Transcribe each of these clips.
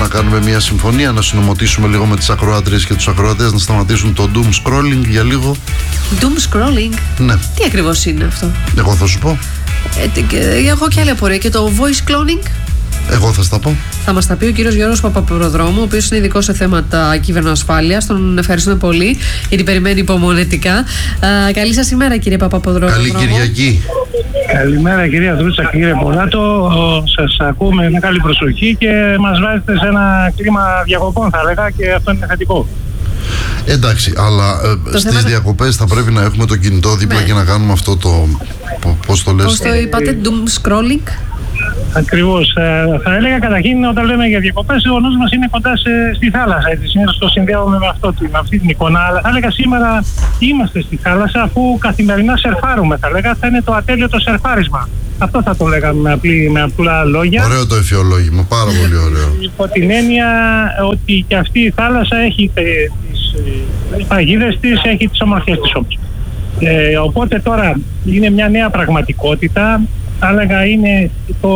να κάνουμε μια συμφωνία, να συνομωτήσουμε λίγο με τις ακροάτριες και τους ακροατές, να σταματήσουν το doom scrolling για λίγο. Doom scrolling? Ναι. Τι ακριβώς είναι αυτό? Εγώ θα σου πω. Έχω και άλλη απορία. Και το voice cloning? Εγώ θα στα πω. Θα μας τα πει ο κύριος Γιώργος Παπαπροδρόμου, ο οποίος είναι ειδικός σε θέματα κυβερνοασφάλειας. Τον ευχαριστούμε πολύ γιατί περιμένει υπομονετικά. Καλή σας ημέρα, κύριε Παπαπροδρόμου. Καλή Κυριακή. Καλημέρα, κυρία Δρούτσα, κύριε Πολάτο. Σας ακούμε με καλή προσοχή και μας βάζετε σε ένα κλίμα διακοπών, θα έλεγα, και αυτό είναι θετικό. Εντάξει, αλλά στις διακοπές θα πρέπει να έχουμε το κινητό δίπλα, ναι, και να κάνουμε αυτό το. Πώς το λες? Πώς το είπατε, doom scrolling? Ακριβώς. Θα έλεγα καταρχήν, όταν λέμε για διακοπές, ο νους μας είναι κοντά στη θάλασσα. Έτσι, συνήθως το συνδέουμε με αυτή την εικόνα. Αλλά θα έλεγα σήμερα είμαστε στη θάλασσα, αφού καθημερινά σερφάρουμε. Θα έλεγα θα είναι το ατέλειωτο σερφάρισμα. Αυτό θα το λέγαμε με απλά λόγια. Ωραίο το εφιολόγημα, πάρα πολύ ωραίο. Υπό την έννοια ότι και αυτή η θάλασσα έχει τις παγίδες της, έχει τις ομορφιές της όμως. Οπότε τώρα είναι μια νέα πραγματικότητα. Θα έλεγα είναι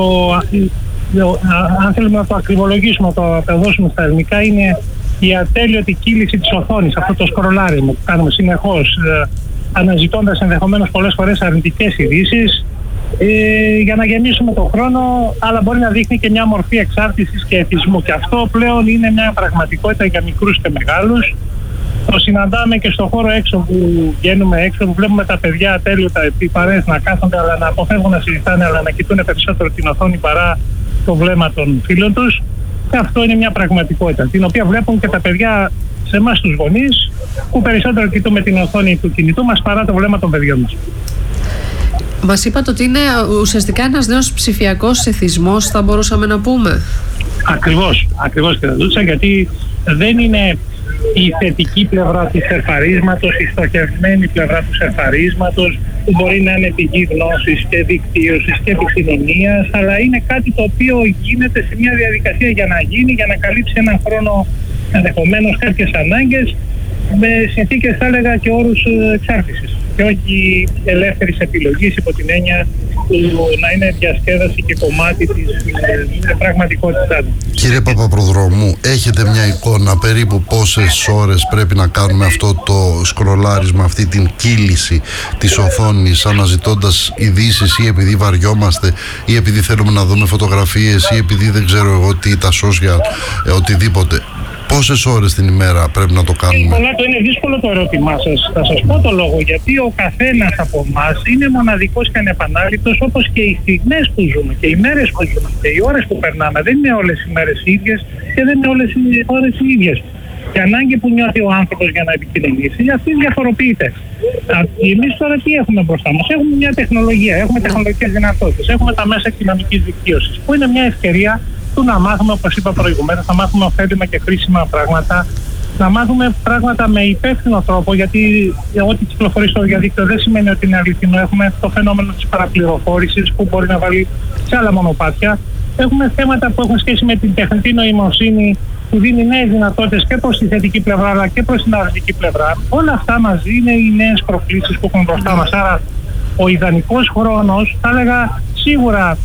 αν θέλουμε να το ακριβολογήσουμε, το δώσουμε στα ελληνικά, είναι η ατέλειωτη κύληση της οθόνης, αυτό το σκρολάρισμα που κάνουμε συνεχώς, αναζητώντας ενδεχομένως πολλές φορές αρνητικές ειδήσεις για να γεμίσουμε τον χρόνο, αλλά μπορεί να δείχνει και μια μορφή εξάρτησης και εθισμού, και αυτό πλέον είναι μια πραγματικότητα για μικρούς και μεγάλους. Το συναντάμε και στον χώρο έξω που βγαίνουμε έξω, που βλέπουμε τα παιδιά ατέλειωτα οι παρέες να κάθονται, αλλά να αποφεύγουν να συζητάνε, αλλά να κοιτούν περισσότερο την οθόνη παρά το βλέμμα των φίλων τους. Και αυτό είναι μια πραγματικότητα, την οποία βλέπουν και τα παιδιά σε εμάς τους γονείς, που περισσότερο κοιτούμε την οθόνη του κινητού μας παρά το βλέμμα των παιδιών μας. Μας είπατε ότι είναι ουσιαστικά ένας νέος ψηφιακός εθισμός, θα μπορούσαμε να πούμε. Ακριβώς και θα δούσα, γιατί δεν είναι η θετική πλευρά του σερφαρίσματος, η στοχευμένη πλευρά του σερφαρίσματος, που μπορεί να είναι πηγή γνώσης και δικτύωσης και επικοινωνίας, αλλά είναι κάτι το οποίο γίνεται σε μια διαδικασία για να γίνει, για να καλύψει έναν χρόνο, ενδεχομένως κάποιες ανάγκες, με συνθήκες, θα έλεγα, και όρους εξάρτησης, και όχι ελεύθερης επιλογής, υπό την έννοια του να είναι διασκέδαση και κομμάτι της πραγματικότητάς. Κύριε Παπαπροδρόμου, έχετε μια εικόνα περίπου πόσες ώρες πρέπει να κάνουμε αυτό το σκρολάρισμα, αυτή την κύληση της οθόνης, αναζητώντας ειδήσεις, ή επειδή βαριόμαστε, ή επειδή θέλουμε να δούμε φωτογραφίες, ή επειδή δεν ξέρω εγώ τι, τα social, οτιδήποτε? Πόσες ώρες την ημέρα πρέπει να το κάνουμε? Το είναι δύσκολο το ερώτημά σας. Θα σας πω το λόγο, γιατί ο καθένας από εμάς είναι μοναδικός και ανεπανάληπτος, όπως και οι στιγμές που ζούμε και οι μέρες που ζούμε και οι ώρες που περνάμε. Δεν είναι όλες οι μέρες οι ίδιες και δεν είναι όλες οι ώρες οι ίδιες. Η ανάγκη που νιώθει ο άνθρωπος για να επικοινωνήσει, αυτή διαφοροποιείται. Εμείς τώρα τι έχουμε μπροστά μας? Έχουμε μια τεχνολογία, έχουμε τεχνολογικές δυνατότητες, έχουμε τα μέσα κοινωνικής δικτύωσης, που είναι μια ευκαιρία του να μάθουμε, όπως είπα προηγουμένως, να μάθουμε ωφέλιμα και χρήσιμα πράγματα, να μάθουμε πράγματα με υπεύθυνο τρόπο, γιατί ό,τι κυκλοφορεί στο διαδίκτυο δεν σημαίνει ότι είναι αληθινό. Έχουμε το φαινόμενο της παραπληροφόρησης που μπορεί να βάλει σε άλλα μονοπάτια. Έχουμε θέματα που έχουν σχέση με την τεχνητή νοημοσύνη, που δίνει νέες δυνατότητες και προς τη θετική πλευρά αλλά και προς την αρνητική πλευρά. Όλα αυτά μαζί είναι οι νέες προκλήσεις που έχουμε μπροστά μας. Άρα ο ιδανικός χρόνος, θα έλεγα σίγουρα,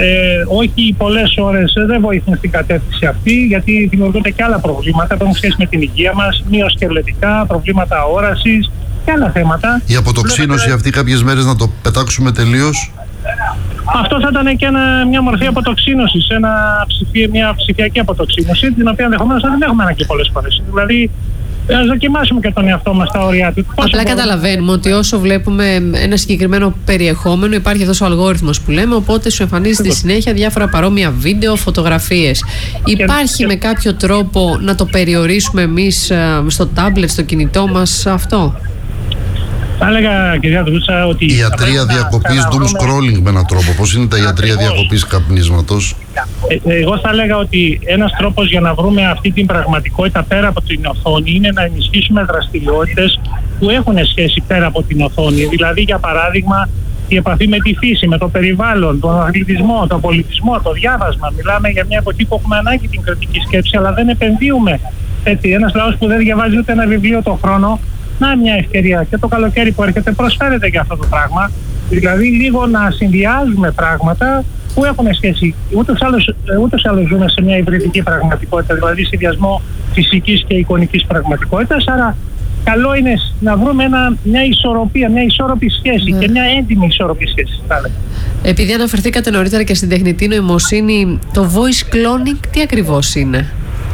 όχι πολλές ώρες δεν βοηθούν στην κατεύθυνση αυτή, γιατί δημιουργούνται και άλλα προβλήματα που έχουν σχέση με την υγεία μας, μυοσκελετικά, προβλήματα όρασης και άλλα θέματα. Η αποτοξίνωση αυτή κάποιες μέρες να το πετάξουμε τελείως? Αυτό θα ήταν και μια μορφή αποτοξίνωσης, μια ψηφιακή αποτοξίνωση, την οποία ενδεχομένως δεν έχουμε ανάγκη πολλές φορές. Δηλαδή, ας δοκιμάσουμε και τον εαυτό μας στα όρια του. Απλά καταλαβαίνουμε ότι όσο βλέπουμε ένα συγκεκριμένο περιεχόμενο, υπάρχει αυτός ο αλγόριθμος που λέμε, οπότε σου εμφανίζεται συνέχεια διάφορα παρόμοια βίντεο, φωτογραφίες. Υπάρχει με κάποιο τρόπο να το περιορίσουμε εμείς στο τάμπλετ, στο κινητό μας αυτό? Θα έλεγα, κυρία Δρούτσα, ότι η ιατρία διακοπής doom scrolling με έναν τρόπο. Πώς είναι τα ιατρία διακοπής καπνίσματος? Εγώ θα έλεγα ότι ένας τρόπος για να βρούμε αυτή την πραγματικότητα πέρα από την οθόνη είναι να ενισχύσουμε δραστηριότητες που έχουν σχέση πέρα από την οθόνη. Δηλαδή, για παράδειγμα, η επαφή με τη φύση, με το περιβάλλον, τον αθλητισμό, τον πολιτισμό, το διάβασμα. Μιλάμε για μια εποχή που έχουμε ανάγκη την κριτική σκέψη, αλλά δεν επενδύουμε. Έτσι, ένας λαός που δεν διαβάζει ούτε ένα βιβλίο το χρόνο, να μια ευκαιρία, και το καλοκαίρι που έρχεται προσφέρεται για αυτό το πράγμα. Δηλαδή λίγο να συνδυάζουμε πράγματα που έχουν σχέση. Ούτως ή άλλως ζούμε σε μια υβριδική πραγματικότητα, δηλαδή συνδυασμό φυσικής και εικονικής πραγματικότητας. Άρα καλό είναι να βρούμε μια ισορροπία, μια ισόρροπη σχέση και μια έντιμη ισόρροπη σχέση. Επειδή αναφερθήκατε νωρίτερα και στην τεχνητή νοημοσύνη, το voice cloning τι ακριβώς είναι?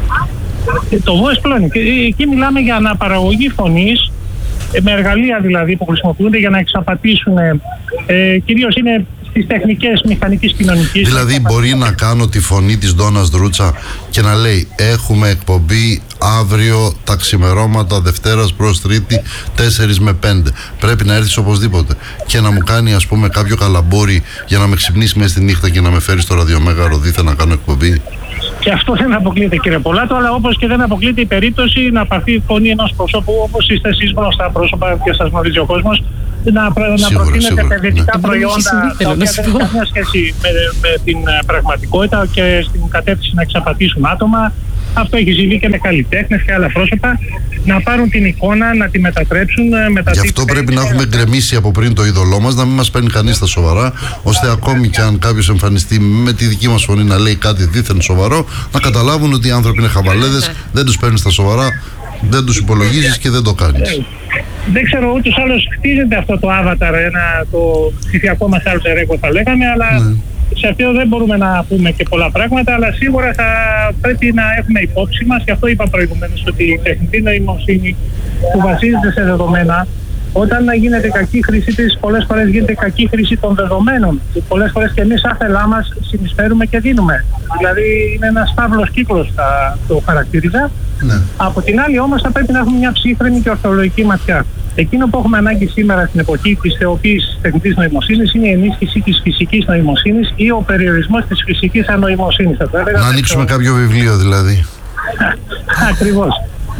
Το voice cloning, εκεί μιλάμε για αναπαραγωγή φωνής, με εργαλεία δηλαδή που χρησιμοποιούνται για να εξαπατήσουν, κυρίως είναι στις τεχνικές μηχανικής κοινωνικής. Δηλαδή μπορεί να κάνω τη φωνή της Ντόνας Δρούτσα και να λέει έχουμε εκπομπή αύριο τα ξημερώματα Δευτέρας προς Τρίτη 4 με 5, πρέπει να έρθεις οπωσδήποτε, και να μου κάνει ας πούμε κάποιο καλαμπούρι για να με ξυπνήσει μέσα στη νύχτα και να με φέρει στο ραδιομέγαρο δίθεν να κάνω εκπομπή. Και αυτό δεν αποκλείεται, κύριε Πολάτο, αλλά όπως και δεν αποκλείεται η περίπτωση να πάρθει η φωνή ενός προσώπου, όπως είστε εσείς γνωστά πρόσωπα και σας γνωρίζει ο κόσμος, να προτείνετε παιδευτικά προϊόντα τα οποία δεν έχουν καμία σχέση με την πραγματικότητα και στην κατεύθυνση να εξαπατήσουν άτομα. Αυτό έχει συμβεί και με καλλιτέχνες και άλλα πρόσωπα, να πάρουν την εικόνα, να τη μετατρέψουν. Γι' αυτό πρέπει να έχουμε γκρεμίσει από πριν το είδωλό μας, να μην μας παίρνει κανείς στα σοβαρά, ώστε ακόμη και αν κάποιος εμφανιστεί με τη δική μας φωνή να λέει κάτι δίθεν σοβαρό, να καταλάβουν ότι οι άνθρωποι είναι χαβαλέδες, δεν τους παίρνει στα σοβαρά, δεν τους υπολογίζεις και δεν το κάνεις. Δεν ξέρω, ούτως άλλως χτίζεται αυτό το avatar, το ψηφιακό μας alter ego θα λέγαμε, αλλά σε αυτό δεν μπορούμε να πούμε και πολλά πράγματα, αλλά σίγουρα θα πρέπει να έχουμε υπόψη μας, και αυτό είπα προηγουμένως, ότι η τεχνητή νοημοσύνη που βασίζεται σε δεδομένα, όταν γίνεται κακή χρήση της, πολλές φορές γίνεται κακή χρήση των δεδομένων. Και πολλές φορές και εμείς άθελά μας συνεισφέρουμε και δίνουμε. Δηλαδή είναι ένας φαύλος κύκλος, θα το χαρακτήριζα. Ναι. Από την άλλη όμως θα πρέπει να έχουμε μια ψύχρεμη και ορθολογική ματιά. Εκείνο που έχουμε ανάγκη σήμερα στην εποχή της θεοποίησης τεχνητής νοημοσύνης είναι η ενίσχυση της φυσικής νοημοσύνης ή ο περιορισμός της φυσικής ανοημοσύνης. Να ανοίξουμε κάποιο βιβλίο δηλαδή. Ακριβώς.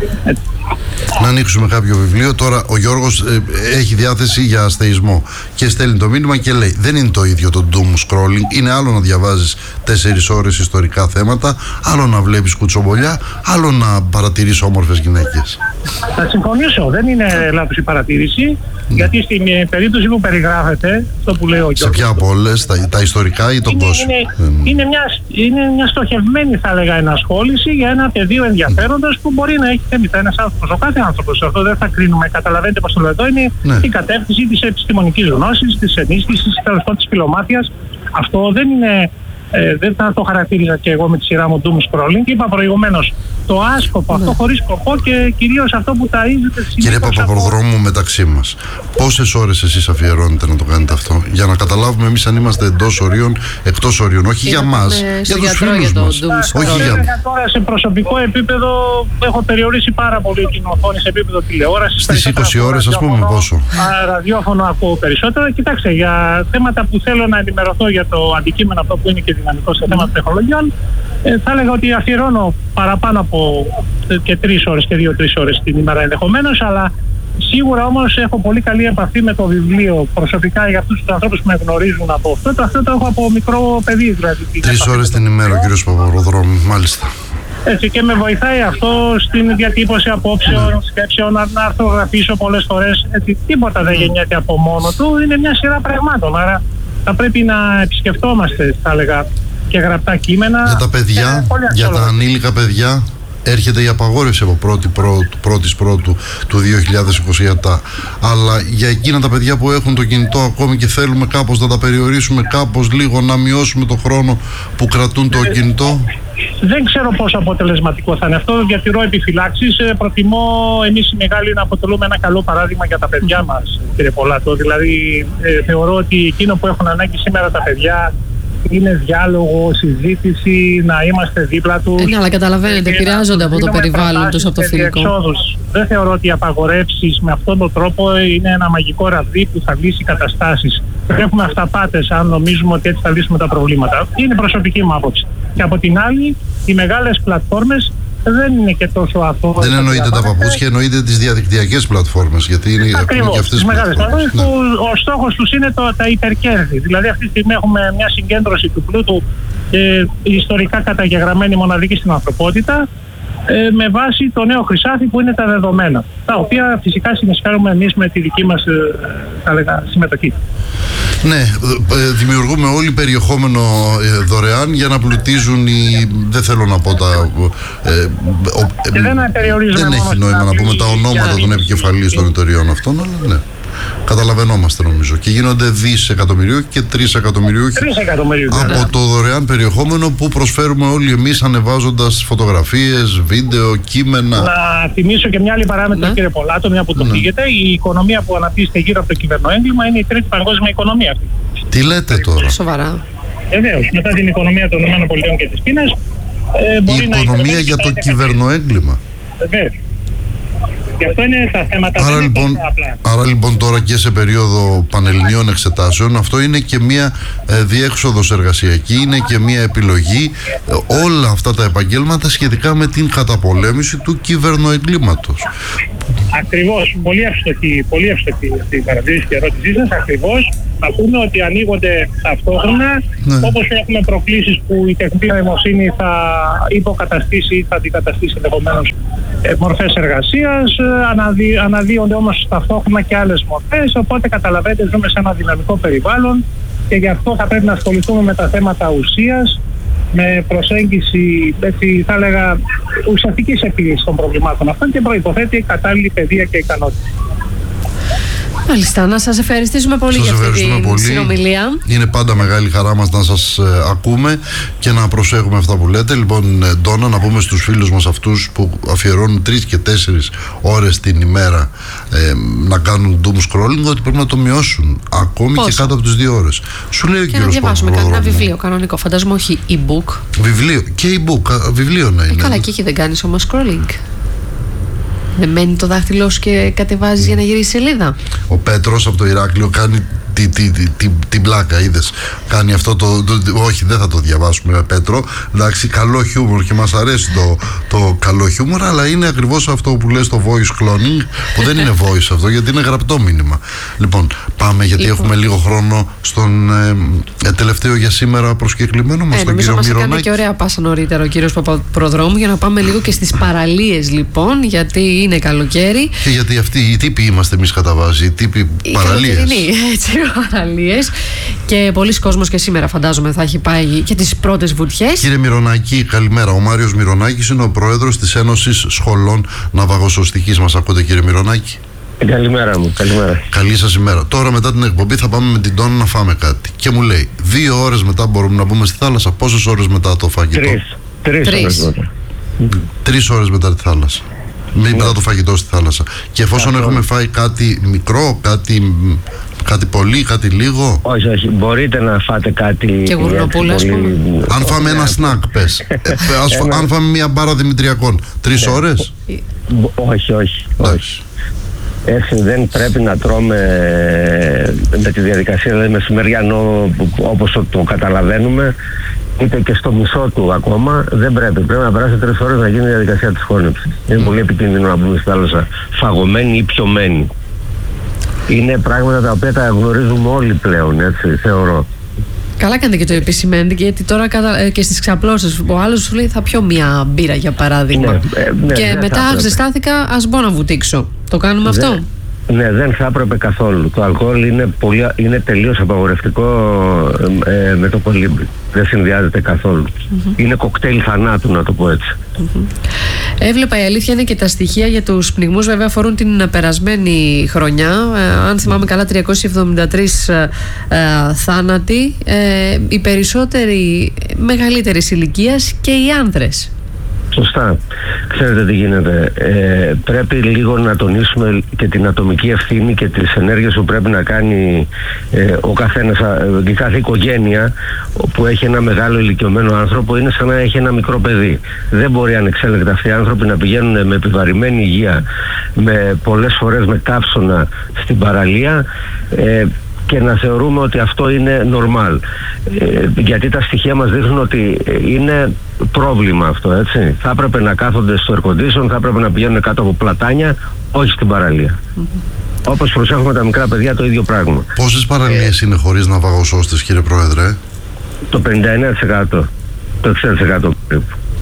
Να ανοίξουμε κάποιο βιβλίο. Τώρα ο Γιώργος έχει διάθεση για αστεϊσμό και στέλνει το μήνυμα και λέει: δεν είναι το ίδιο το doom scrolling. Είναι άλλο να διαβάζεις 4 ώρες ιστορικά θέματα, άλλο να βλέπεις κουτσομπολιά, άλλο να παρατηρείς όμορφες γυναίκες. Θα συμφωνήσω, δεν είναι λάθος η παρατήρηση, γιατί στην περίπτωση που περιγράφεται, αυτό που λέει ο Γιώργος. Σε ποια από όλες, τα ιστορικά ή τον κόσμο? Είναι μια στοχευμένη, θα έλεγα, ενασχόληση για ένα πεδίο ενδιαφέροντος που μπορεί να έχει θεμητά ένας άνθρωπος. Ο κάθε άνθρωπος, αυτό δεν θα κρίνουμε. Καταλαβαίνετε πως το λέω εδώ, είναι η κατεύθυνση της επιστημονικής γνώσης, της ενίσχυσης, της φιλομάθειας. Αυτό δεν είναι. Δεν θα το χαρακτήριζα και εγώ με τη σειρά μου doom scrolling. Είπα προηγουμένως το άσκοπο, αυτό χωρίς σκοπό και κυρίως αυτό που ταΐζεται συνήθως. Κύριε Παπαπροδρόμου, μεταξύ μας, πόσες ώρες εσείς αφιερώνετε να το κάνετε αυτό, για να καταλάβουμε εμείς αν είμαστε εντός ορίων, εκτός ορίων, όχι για μας, για τους φίλους μας, όχι για μας. Τώρα σε προσωπικό επίπεδο έχω περιορίσει πάρα πολύ την οθόνη σε επίπεδο τηλεόρασης. Στις 20 ώρες ας πούμε πόσο? Ραδιόφωνο ακούω περισσότερο. Κοιτάξτε, για θέματα που θέλω να ενημερωθώ για το αντικείμενο αυτό που είναι και δυναμικό σε θέματα τεχνολογιών, θα έλεγα ότι αφιερώνω παραπάνω από και 3 ώρες και 2-3 ώρες την ημέρα ενδεχομένως, αλλά σίγουρα όμως έχω πολύ καλή επαφή με το βιβλίο προσωπικά για αυτούς τους ανθρώπους που με γνωρίζουν από αυτό. Αυτό το έχω από μικρό παιδί δηλαδή. 3 ώρες την ημέρα, κύριος Παπαπροδρόμου, μάλιστα. Έτσι, και με βοηθάει αυτό στην διατύπωση απόψεων, σκέψεων, να αρθρογραφήσω πολλές φορές. Έτσι, τίποτα δεν γεννιέται από μόνο του, είναι μια σειρά πραγμάτων. Άρα θα πρέπει να επισκεφτόμαστε, θα έλεγα, και γραπτά κείμενα. Για τα παιδιά, για τα ανήλικα παιδιά, έρχεται η απαγόρευση από 1η Πρώτου του 2027. Αλλά για εκείνα τα παιδιά που έχουν το κινητό ακόμη και θέλουμε κάπως να τα περιορίσουμε, κάπως λίγο να μειώσουμε το χρόνο που κρατούν το κινητό. Δεν ξέρω πόσο αποτελεσματικό θα είναι αυτό. Διατηρώ επιφυλάξεις. Προτιμώ εμείς οι μεγάλοι να αποτελούμε ένα καλό παράδειγμα για τα παιδιά μας, κύριε Πολάτο. Δηλαδή, θεωρώ ότι εκείνο που έχουν ανάγκη σήμερα τα παιδιά είναι διάλογο, συζήτηση, να είμαστε δίπλα τους. Ναι, αλλά καταλαβαίνετε, επηρεάζονται από το περιβάλλον τους, από το φιλικό. Δεν θεωρώ ότι οι απαγορεύσεις με αυτόν τον τρόπο είναι ένα μαγικό ραβδί που θα λύσει καταστάσεις. Έχουμε αυταπάτες αν νομίζουμε ότι έτσι θα λύσουμε τα προβλήματα. Είναι προσωπική μου άποψη. Και από την άλλη, οι μεγάλες πλατφόρμες δεν είναι και τόσο αυτό. Δεν εννοείται τα παπούτσια, εννοείται τις διαδικτυακές πλατφόρμες. Γιατί είναι ακόμα και αυτές τις μεγάλες πλατφόρμες που ο στόχος τους είναι τα υπερκέρδη. Δηλαδή, αυτή τη στιγμή έχουμε μια συγκέντρωση του πλούτου ιστορικά καταγεγραμμένη μοναδική στην ανθρωπότητα, με βάση το νέο χρυσάφι που είναι τα δεδομένα. Τα οποία φυσικά συνεισφέρουμε εμείς με τη δική μας συμμετοχή. Ναι, δημιουργούμε όλοι περιεχόμενο δωρεάν για να πλουτίζουν δεν θέλω να πω τα... δεν έχει νόημα να πούμε τα ονόματα των επικεφαλής των εταιριών αυτών, αλλά ναι. Καταλαβαίνόμαστε νομίζω. Και γίνονται δισεκατομμυριούχοι και 3 εκατομμυριούχοι από το δωρεάν περιεχόμενο που προσφέρουμε όλοι εμείς, ανεβάζοντας φωτογραφίες, βίντεο, κείμενα. Να θυμίσω και μια άλλη παράμετρο, κύριε Πολάτο, μια που το φύγετε. Η οικονομία που αναπτύσσεται γύρω από το κυβερνοέγκλημα είναι η τρίτη παγκόσμια οικονομία. Τι λέτε τώρα? Σοβαρά? Βεβαίως, μετά την οικονομία των ΗΠΑ και της Κίνας. Η οικονομία για το κυβερνοέγκλημα. Βεβαίως. Και αυτό είναι τα θέματα. Άρα λοιπόν τώρα και σε περίοδο πανελληνίων εξετάσεων αυτό είναι και μια διέξοδος εργασιακή, είναι και μια επιλογή, όλα αυτά τα επαγγέλματα σχετικά με την καταπολέμηση του κυβερνοεγκλήματος. Ακριβώς, πολύ εύστοχη αυτή η παρατήρηση και ερώτησή σας. Ακριβώς, να πούμε ότι ανοίγονται ταυτόχρονα, όπως έχουμε προκλήσεις που η τεχνητή νοημοσύνη θα υποκαταστήσει ή θα αντικαταστήσει ενδεχομένως μορφές εργασίας, αναδύονται όμως ταυτόχρονα και άλλες μορφές, οπότε καταλαβαίνετε ζούμε σε ένα δυναμικό περιβάλλον και γι' αυτό θα πρέπει να ασχοληθούμε με τα θέματα ουσίας, με προσέγγιση, έτσι, θα έλεγα, ουσιαστικής επίλυσης των προβλημάτων αυτών και προϋποθέτει κατάλληλη παιδεία και ικανότητα. Μάλιστα, να σας ευχαριστήσουμε πολύ για αυτή τη συνομιλία. Είναι πάντα μεγάλη χαρά μας να σας ακούμε και να προσέχουμε αυτά που λέτε. Λοιπόν, Ντόνα, να πούμε στους φίλους μας αυτούς που αφιερώνουν 3 και 4 ώρες την ημέρα να κάνουν doom scrolling, ότι πρέπει να το μειώσουν ακόμη. Πόσο? Και κάτω από τις 2 ώρες. Σου λέει ο κύριος Παπαδρόμου. Και να διαβάσουμε ένα βιβλίο κανονικό, φαντάζομαι, όχι e-book. Βιβλίο, και e-book, βιβλίο να είναι. Καλά, και εκεί δεν κάνεις όμως scrolling. Δεν μένει το δάχτυλό σου και κατεβάζεις για να γυρίσει σελίδα. Ο Πέτρος από το Ηράκλειο κάνει την πλάκα, είδες. Κάνει αυτό όχι, δεν θα το διαβάσουμε, Πέτρο. Εντάξει, καλό χιούμορ και μας αρέσει το καλό χιούμορ, αλλά είναι ακριβώς αυτό που λες, το voice cloning, που δεν είναι voice αυτό, γιατί είναι γραπτό μήνυμα. Λοιπόν, πάμε, γιατί έχουμε λίγο χρόνο στον τελευταίο για σήμερα προσκεκλημένο μας, τον κύριο Μυρονάκη. Έκανε και ωραία πάσα νωρίτερα ο κύριος Παπαπροδρόμου, για να πάμε λίγο και στις παραλίες, λοιπόν, γιατί είναι καλοκαίρι. Και γιατί αυτοί οι τύποι είμαστε εμείς κατά βάση, οι τύποι παραλίες. Έτσι, παραλίες. Και πολλοί κόσμος και σήμερα φαντάζομαι θα έχει πάει και τις πρώτες βουτιές. Κύριε Μυρονάκη, καλημέρα. Ο Μάριος Μυρονάκης είναι ο πρόεδρος της Ένωσης Σχολών Ναυαγοσωστικής. Μας ακούτε, κύριε Μυρονάκη? Καλημέρα μου, καλημέρα. Καλή σας ημέρα. Τώρα μετά την εκπομπή θα πάμε με την Τόνα να φάμε κάτι. Και μου λέει, 2 ώρες μετά μπορούμε να μπούμε στη θάλασσα. Πόσες ώρες μετά το φαγητό? 3 ώρες μετά. 3 ώρες μετά τη θάλασσα. Μετά το φαγητό στη θάλασσα. Και εφόσον έχουμε φάει κάτι μικρό, κάτι πολύ, κάτι λίγο. Όχι, όχι. Μπορείτε να φάτε κάτι. Και γουρνοπούλα, ας πούμε. Αν φάμε ένα σνακ, πες. Αν φάμε μια μπάρα δημητριακών, 3 ώρες. Όχι. Έτσι δεν πρέπει να τρώμε με τη διαδικασία, δηλαδή μεσημεριανό, όπως το καταλαβαίνουμε, είτε και στο μισό του ακόμα. Δεν πρέπει να περάσει 3 ώρες να γίνει η διαδικασία της χώνεψης. Είναι πολύ επικίνδυνο να μπούμε στη θάλασσα φαγωμένοι ή πιωμένοι. Είναι πράγματα τα οποία τα γνωρίζουμε όλοι πλέον, έτσι θεωρώ. Καλά κάνετε και το επισημαίνετε, γιατί τώρα και στις ξαπλώσεις ο άλλος σου λέει θα πιω μια μπύρα για παράδειγμα. Και μετά ζεστάθηκα, ας μπω να βουτήξω. Το κάνουμε αυτό? Ναι, δεν θα έπρεπε καθόλου. Το αλκοόλ είναι τελείως απαγορευτικό με το κολύμπι. Δεν συνδυάζεται καθόλου. Είναι κοκτέιλ θανάτου, να το πω έτσι. Έβλεπα, η αλήθεια είναι, και τα στοιχεία για τους πνιγμούς βέβαια αφορούν την περασμένη χρονιά. Αν θυμάμαι καλά, 373 θάνατοι. Οι περισσότεροι μεγαλύτερης ηλικίας και οι άνδρες. Σωστά. Ξέρετε τι γίνεται. Πρέπει λίγο να τονίσουμε και την ατομική ευθύνη και τις ενέργειες που πρέπει να κάνει ο καθένας, η κάθε οικογένεια που έχει ένα μεγάλο ηλικιωμένο άνθρωπο. Είναι σαν να έχει ένα μικρό παιδί. Δεν μπορεί ανεξέλεγκτα αυτοί οι άνθρωποι να πηγαίνουν με επιβαρημένη υγεία, με πολλές φορές με καύσωνα στην παραλία, και να θεωρούμε ότι αυτό είναι normal. Γιατί τα στοιχεία μας δείχνουν ότι είναι πρόβλημα αυτό, έτσι. Θα έπρεπε να κάθονται στο air condition, θα έπρεπε να πηγαίνουν κάτω από πλατάνια, όχι στην παραλία. Όπως προσέχουμε τα μικρά παιδιά, το ίδιο πράγμα. Πόσες παραλίες είναι χωρίς ναυαγοσώστες, κύριε Πρόεδρε? Το 59%. Το 60% περίπου.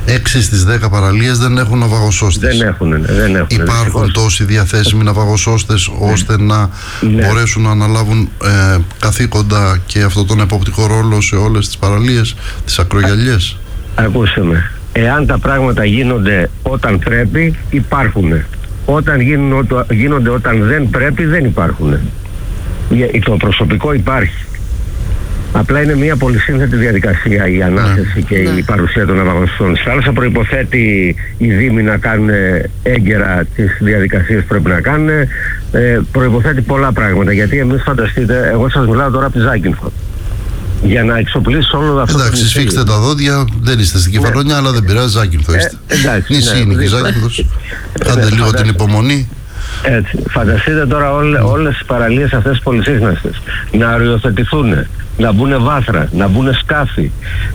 6 στις 10 παραλίες δεν έχουν ναυαγοσώστες. Δεν έχουν. Υπάρχουν τόσοι διαθέσιμοι ναυαγοσώστες ώστε να μπορέσουν να αναλάβουν καθήκοντα και αυτόν τον εποπτικό ρόλο σε όλες τις παραλίες, τις ακρογιαλιές? Ακούστε με. Εάν τα πράγματα γίνονται όταν πρέπει, υπάρχουν. Όταν γίνονται όταν δεν πρέπει, δεν υπάρχουν. Το προσωπικό υπάρχει. Απλά είναι μια πολυσύνθετη διαδικασία η ανάθεση και η παρουσία των ναυαγοσώστων. Στη θάλασσα προϋποθέτει οι Δήμοι να κάνουν έγκαιρα τις διαδικασίες που πρέπει να κάνουν. Προϋποθέτει πολλά πράγματα. Γιατί εμείς, φανταστείτε, εγώ σας μιλάω τώρα από τη Ζάκυνθο. Για να εξοπλίσει όλο αυτό. Εντάξει, σφίξτε τα δόδια, δεν είστε στην Κεφαλονιά, αλλά δεν πειράζει, Ζάκυνθο είστε. Νησί είναι και Ζάκυνθος. Κάντε λίγο την υπομονή. Έτσι. Φανταστείτε τώρα όλες οι παραλίες αυτές τις πολυσύχναστες να οριοθετηθούν, να μπουν βάθρα, να μπουν σκάφη,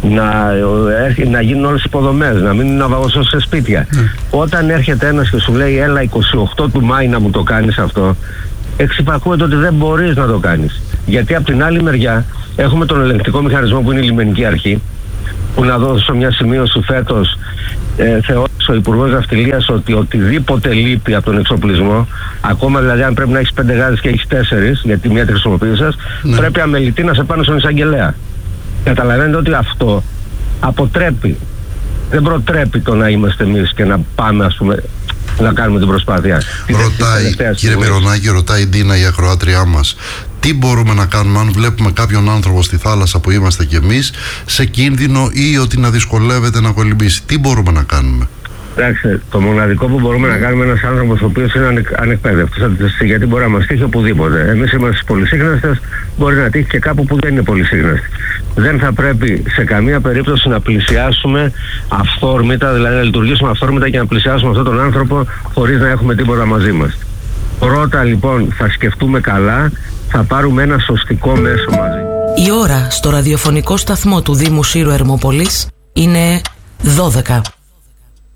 να γίνουν όλες οι υποδομές, να μείνουν ναυαγοσώστες σε σπίτια. Όταν έρχεται ένας και σου λέει έλα 28 του Μάη να μου το κάνεις αυτό, εξυπακούεται ότι δεν μπορείς να το κάνεις. Γιατί από την άλλη μεριά έχουμε τον ελεγκτικό μηχανισμό που είναι η λιμενική αρχή, που να δώσω μια σημείωση φέτος, θεώρησε ο Υπουργός Ναυτιλίας ότι οτιδήποτε λείπει από τον εξοπλισμό, ακόμα δηλαδή αν πρέπει να έχεις 5 γάδες και έχεις 4, γιατί μία τη χρησιμοποίησες, πρέπει αμελητή να σε πάνε στον εισαγγελέα. Καταλαβαίνετε ότι αυτό αποτρέπει, δεν προτρέπει το να είμαστε εμείς και να πάμε, ας πούμε, να κάνουμε την προσπάθεια. Ρωτάει, κύριε Μυρονάκη, ρωτάει η Ντίνα, η ακροάτριά μας, τι μπορούμε να κάνουμε αν βλέπουμε κάποιον άνθρωπο στη θάλασσα που είμαστε κι εμείς σε κίνδυνο ή ότι να δυσκολεύεται να κολυμπήσει? Τι μπορούμε να κάνουμε? Εντάξει, το μοναδικό που μπορούμε να κάνουμε, ένας άνθρωπος ο οποίος είναι ανεκπαίδευτος, γιατί μπορεί να μας τύχει οπουδήποτε. Εμείς είμαστε στις πολυσύχναστες, μπορεί να τύχει και κάπου που δεν είναι πολυσύχναστη. Δεν θα πρέπει σε καμία περίπτωση να πλησιάσουμε αυθόρμητα, δηλαδή να λειτουργήσουμε αυθόρμητα και να πλησιάσουμε αυτόν τον άνθρωπο χωρίς να έχουμε τίποτα μαζί μας. Πρώτα λοιπόν θα σκεφτούμε καλά, θα πάρουμε ένα σωστικό μέσο μαζί. Η ώρα στο ραδιοφωνικό σταθμό του Δήμου Σύρου Ερμόπολης είναι 12.